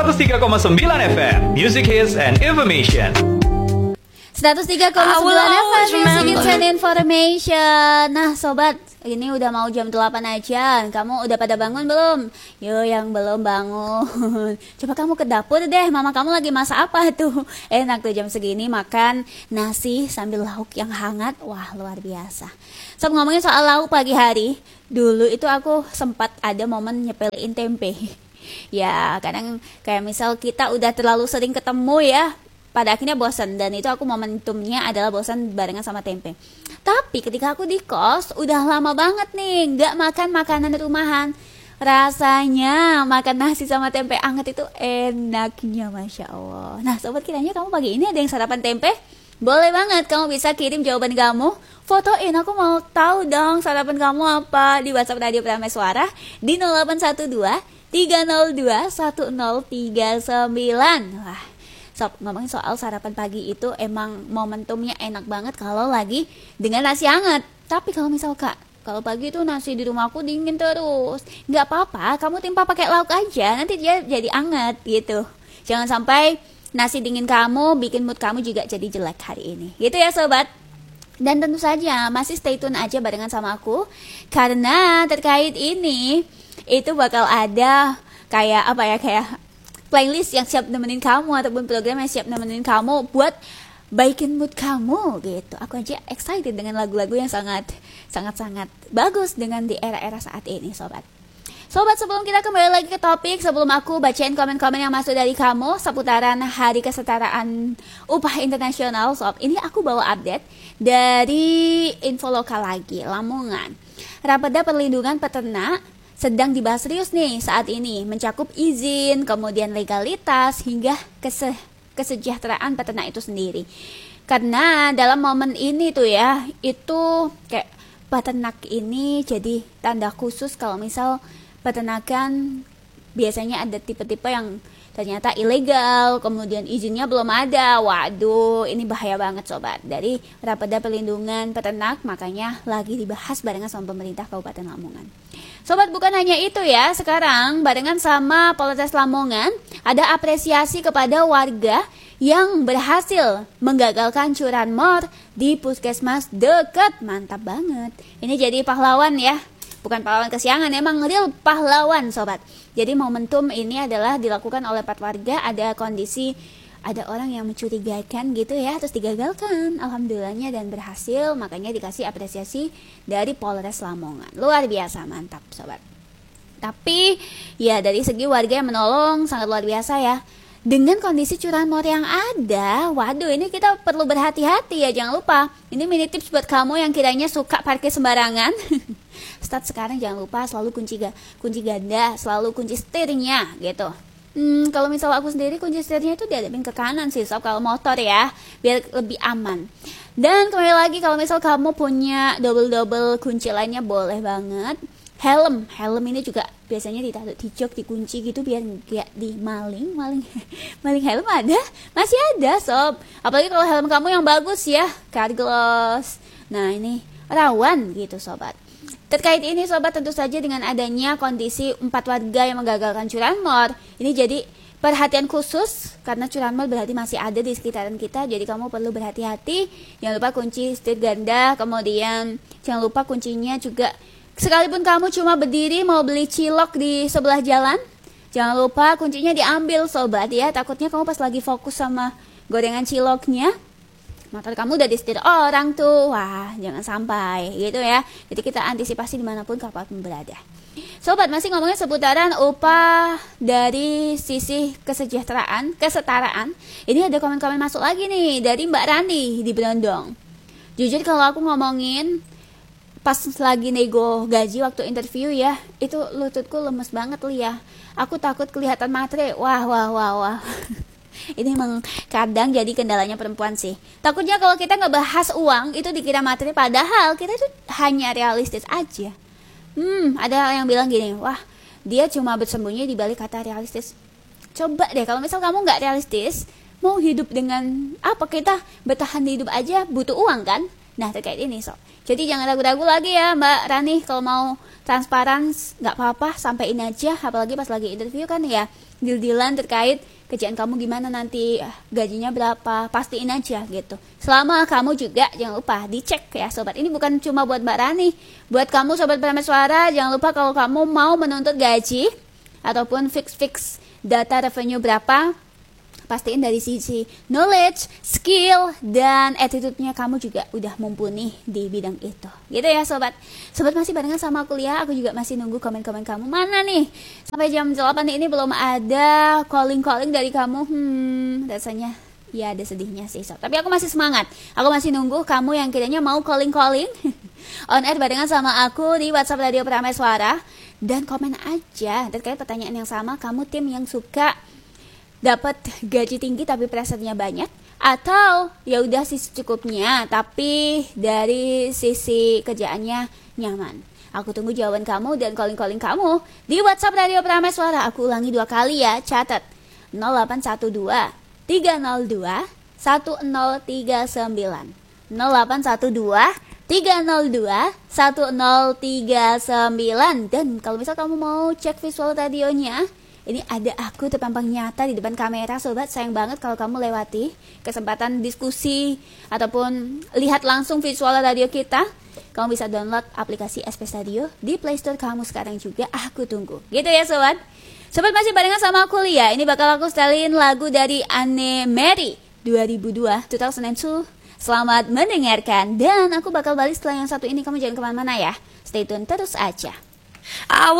103,9 FM, Music Hits and Information. 103,9 FM Music Hits and Information. Nah sobat, ini udah mau jam 8 aja. Kamu udah pada bangun belum? Yo yang belum bangun, coba kamu ke dapur deh. Mama kamu lagi masak apa tuh? Enak tuh jam segini makan nasi sambil lauk yang hangat. Wah luar biasa. Sob, ngomongin soal lauk pagi hari, dulu itu aku sempat ada momen nyepelin tempe. Ya kadang kayak misal kita udah terlalu sering ketemu ya, pada akhirnya bosan, dan itu aku momentumnya adalah bosan barengan sama tempe. Tapi ketika aku di kos udah lama banget nih nggak makan makanan rumahan, rasanya makan nasi sama tempe anget itu enaknya Masya Allah. Nah sobat, kiranya kamu pagi ini ada yang sarapan tempe? Boleh banget, kamu bisa kirim jawaban kamu, fotoin, aku mau tahu dong sarapan kamu apa, di WhatsApp Radio Pramai Suara di 0812 302 1039. Wah sob, ngomongin soal sarapan pagi itu emang momentumnya enak banget kalau lagi dengan nasi hangat. Tapi kalau misal kak, kalau pagi itu nasi di rumahku dingin terus, nggak apa-apa, kamu timpa pakai lauk aja, nanti dia jadi hangat gitu. Jangan sampai nasi dingin kamu bikin mood kamu juga jadi jelek hari ini, gitu ya sobat. Dan tentu saja masih stay tune aja barengan sama aku, karena terkait ini itu bakal ada kayak apa ya, kayak playlist yang siap nemenin kamu ataupun program yang siap nemenin kamu buat baikin mood kamu gitu. Aku aja excited dengan lagu-lagu yang sangat bagus dengan di era-era saat ini sobat. Sobat, sebelum kita kembali lagi ke topik, sebelum aku bacain komen-komen yang masuk dari kamu seputaran Hari Kesetaraan Upah Internasional sob, ini aku bawa update dari info lokal lagi, Lamongan. Rapeda Perlindungan Peternak sedang dibahas serius nih saat ini, mencakup izin, kemudian legalitas, hingga kesejahteraan peternak itu sendiri. Karena dalam momen ini tuh ya, itu kayak peternak ini jadi tanda khusus kalau misal peternakan biasanya ada tipe-tipe yang ternyata ilegal, kemudian izinnya belum ada. Waduh, ini bahaya banget sobat. Dari Rapeda Perlindungan Peternak, makanya lagi dibahas barengan sama pemerintah Kabupaten Lamongan. Sobat, bukan hanya itu ya, sekarang barengan sama Polres Lamongan ada apresiasi kepada warga yang berhasil menggagalkan curanmor di puskesmas dekat. Mantap banget. Ini jadi pahlawan ya. Bukan pahlawan kesiangan, emang real pahlawan sobat. Jadi momentum ini adalah dilakukan oleh 4 warga. Ada kondisi, ada orang yang mencurigakan gitu ya, terus digagalkan alhamdulillahnya dan berhasil. Makanya dikasih apresiasi dari Polres Lamongan. Luar biasa, mantap sobat. Tapi ya dari segi warga yang menolong sangat luar biasa ya. Dengan kondisi curanmor yang ada, waduh ini kita perlu berhati-hati ya. Jangan lupa, ini mini tips buat kamu yang kiranya suka parkir sembarangan. Start sekarang jangan lupa selalu kunci ganda, selalu kunci setirnya gitu. Kalau misal aku sendiri kunci setirnya itu dihadapin ke kanan sih sob, kalau motor ya, biar lebih aman. Dan kembali lagi, kalau misal kamu punya double kunci lainnya boleh banget. Helm ini juga biasanya ditaruh di jok, dikunci gitu biar nggak dimaling. Maling helm masih ada sob. Apalagi kalau helm kamu yang bagus ya, Carglass. Nah ini rawan gitu sobat. Terkait ini sobat, tentu saja dengan adanya kondisi 4 warga yang menggagalkan curanmor, ini jadi perhatian khusus karena curanmor berarti masih ada di sekitaran kita. Jadi kamu perlu berhati-hati. Jangan lupa kunci setir ganda, kemudian jangan lupa kuncinya juga. Sekalipun kamu cuma berdiri mau beli cilok di sebelah jalan, jangan lupa kuncinya diambil sobat ya. Takutnya kamu pas lagi fokus sama gorengan ciloknya, motor kamu udah disetir orang tuh. Wah, jangan sampai gitu ya. Jadi kita antisipasi dimanapun kapanpun berada. Sobat, masih ngomongin seputaran upah dari sisi kesetaraan. Ini ada komen-komen masuk lagi nih dari Mbak Rani di Brondong. Jujur kalau aku ngomongin pas lagi nego gaji waktu interview ya, itu lututku lemes banget ya. Aku takut kelihatan matre. Wah. Ini memang kadang jadi kendalanya perempuan sih. Takutnya kalau kita ngebahas uang itu dikira materi, padahal kita itu hanya realistis aja. Ada yang bilang gini, wah dia cuma bersembunyi di balik kata realistis. Coba deh kalau misal kamu nggak realistis, mau hidup dengan apa? Kita bertahan hidup aja butuh uang kan? Nah terkait ini sob, jadi jangan ragu-ragu lagi ya Mbak Rani, kalau mau transparan nggak apa-apa, sampaiin aja. Apalagi pas lagi interview kan ya, deal-dealan terkait kerjaan kamu gimana nanti, gajinya berapa, pastiin aja gitu. Selama kamu juga jangan lupa dicek ya sobat, ini bukan cuma buat Mbak Rani, buat kamu sobat Prameswara, jangan lupa kalau kamu mau menuntut gaji ataupun fix data revenue berapa, pastiin dari sisi knowledge, skill, dan attitude-nya kamu juga udah mumpuni di bidang itu. Gitu ya sobat. Sobat masih barengan sama kuliah, aku juga masih nunggu komen-komen kamu. Mana nih? Sampai jam 8 ini belum ada calling-calling dari kamu. Rasanya ya ada sedihnya sih sob. Tapi aku masih semangat. Aku masih nunggu kamu yang kiranya mau calling-calling on air barengan sama aku di WhatsApp Radio Prameswara. Dan komen aja terkait pertanyaan yang sama, kamu tim yang suka dapat gaji tinggi tapi pressure-nya banyak, atau ya udah sisi cukupnya tapi dari sisi kerjaannya nyaman. Aku tunggu jawaban kamu dan calling kamu di WhatsApp Radio Prameswara. Aku ulangi 2 kali ya, catat 0812 302 1039 0812 302 1039. Dan kalau misal kamu mau cek visual radionya, ini ada aku terpampang nyata di depan kamera sobat. Sayang banget kalau kamu lewati kesempatan diskusi ataupun lihat langsung visual radio kita. Kamu bisa download aplikasi SPS Radio di Play Store kamu sekarang juga. Aku tunggu. Gitu ya sobat. Sobat masih barengan sama aku Lia. Ini bakal aku setelin lagu dari Anne Mary 2002. Selamat mendengarkan. Dan aku bakal balik setelah yang satu ini. Kamu jangan kemana-mana ya. Stay tune terus aja.